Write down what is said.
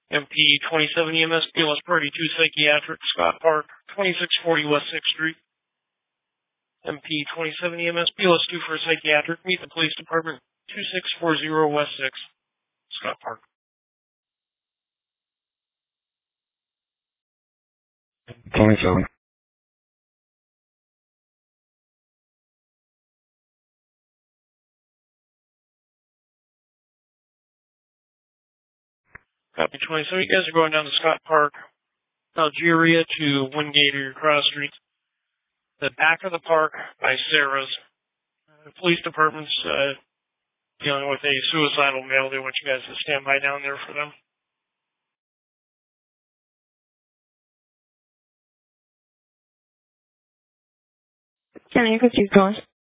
MP 27 EMS, BLS Party 2 Psychiatric, Scott Park, 2640 West 6th Street. MP 27 EMS, BLS 2 for Psychiatric, meet the Police Department, 2640 West 6th, Scott Park. 27. Copy 27. You guys are going down to Scott Park, Algeria to Wingate or your cross streets. The back of the park by Sarah's. Police department's dealing with a suicidal male. They want you guys to stand by down there for them. Can you keep going?